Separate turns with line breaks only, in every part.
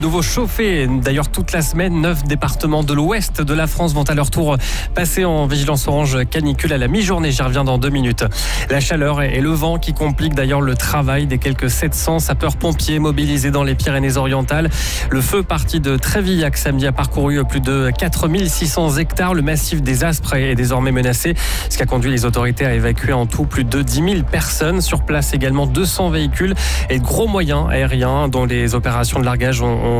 Nouveau chauffé, d'ailleurs toute la semaine, 9 départements de l'ouest de la France vont à leur tour passer en vigilance orange canicule à la mi-journée. J'y reviens dans 2 minutes. La chaleur et le vent qui compliquent d'ailleurs le travail des quelques 700 sapeurs-pompiers mobilisés dans les Pyrénées-Orientales. Le feu parti de Trévillac samedi a parcouru plus de 4600 hectares. Le massif des Aspres est désormais menacé, ce qui a conduit les autorités à évacuer en tout plus de 10 000 personnes. Sur place également 200 véhicules et de gros moyens aériens dont les opérations de largage ont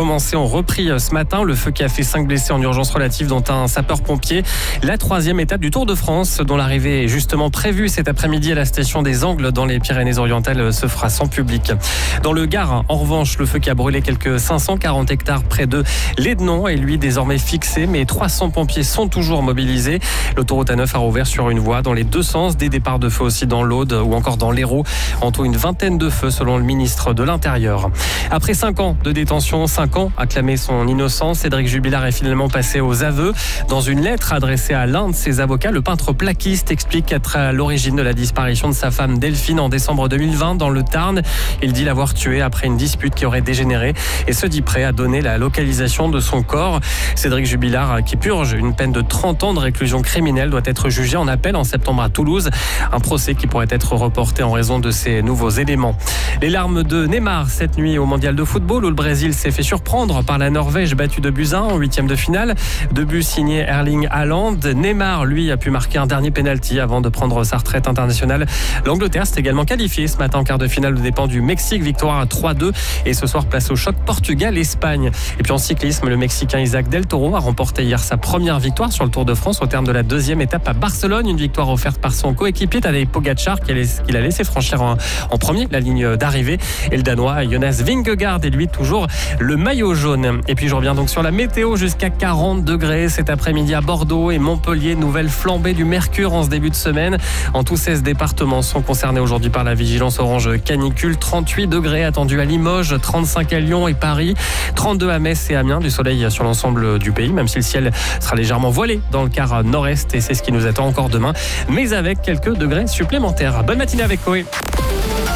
repris ce matin. Le feu qui a fait 5 blessés en urgence relative, dont un sapeur-pompier. La 3e étape du Tour de France, dont l'arrivée est justement prévue cet après-midi à la station des Angles dans les Pyrénées-Orientales, se fera sans public. Dans le Gard, en revanche, le feu qui a brûlé quelques 540 hectares près de Lédenon est lui désormais fixé, mais 300 pompiers sont toujours mobilisés. L'autoroute A9 a rouvert sur une voie dans les 2 sens. Des départs de feu aussi dans l'Aude ou encore dans l'Hérault. En tout, une vingtaine de feux selon le ministre de l'Intérieur. Après 5 ans de détention, 5 ans a clamé son innocence. Cédric Jubilard est finalement passé aux aveux. Dans une lettre adressée à l'un de ses avocats, le peintre plaquiste explique être à l'origine de la disparition de sa femme Delphine en décembre 2020 dans le Tarn. Il dit l'avoir tuée après une dispute qui aurait dégénéré et se dit prêt à donner la localisation de son corps. Cédric Jubilard, qui purge une peine de 30 ans de réclusion criminelle, doit être jugé en appel en septembre à Toulouse. Un procès qui pourrait être reporté en raison de ces nouveaux éléments. Les larmes de Neymar cette nuit au mondial de football où le Brésil s'est fait surprendre par la Norvège battue de buts 1 en 8e de finale. 2 buts signés Erling Haaland. Neymar, lui, a pu marquer un dernier pénalty avant de prendre sa retraite internationale. L'Angleterre s'est également qualifiée ce matin en quart de finale aux dépens du Mexique. Victoire à 3-2 et ce soir place au choc Portugal-Espagne. Et puis en cyclisme, le Mexicain Isaac Del Toro a remporté hier sa première victoire sur le Tour de France au terme de la 2e étape à Barcelone. Une victoire offerte par son coéquipier Tadej Pogacar qu'il a laissé franchir en premier la ligne d'arrivée. Et le Danois Jonas Vingegaard est lui toujours le maillot jaune. Et puis je reviens donc sur la météo, jusqu'à 40 degrés cet après-midi à Bordeaux et Montpellier. Nouvelle flambée du mercure en ce début de semaine. En tout, 16 départements sont concernés aujourd'hui par la vigilance orange canicule. 38 degrés attendus à Limoges, 35 à Lyon et Paris, 32 à Metz et Amiens. Du soleil sur l'ensemble du pays, même si le ciel sera légèrement voilé dans le quart nord-est et c'est ce qui nous attend encore demain, mais avec quelques degrés supplémentaires. Bonne matinée avec Koé.